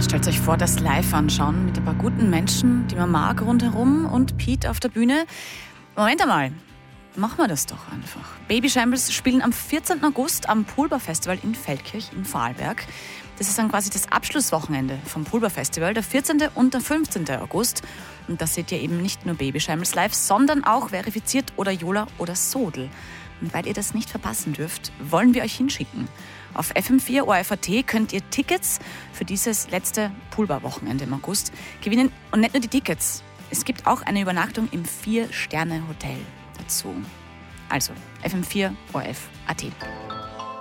Stellt euch vor, das live anschauen mit ein paar guten Menschen, die man mag rundherum und Pete auf der Bühne. Moment einmal, machen wir das doch einfach. Babyshambles spielen am 14. August am Pulver-Festival in Feldkirch in Vorarlberg. Das ist dann quasi das Abschlusswochenende vom Pulver-Festival, der 14. und der 15. August. Und da seht ihr eben nicht nur Babyshambles live, sondern auch Verifiziert oder Jola oder Sodel. Und weil ihr das nicht verpassen dürft, wollen wir euch hinschicken. Auf FM4 ORF.at könnt ihr Tickets für dieses letzte Pulver-Wochenende im August gewinnen. Und nicht nur die Tickets, es gibt auch eine Übernachtung im 4-Sterne-Hotel dazu. Also FM4 ORF.at.